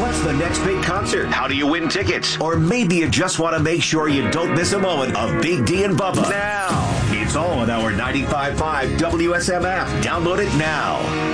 What's the next big concert? How do you win tickets? Or maybe you just want to make sure you don't miss a moment of Big D and Bubba. Now. It's all on our 95.5 WSMF. Download it now.